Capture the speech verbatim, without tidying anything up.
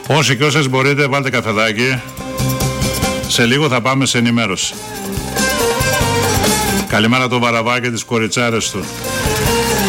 Όσοι και όσες μπορείτε βάλτε καφεδάκι. Σε λίγο θα πάμε σε ενημέρωση. Καλημέρα το Βαραβά και τις κοριτσάρες του.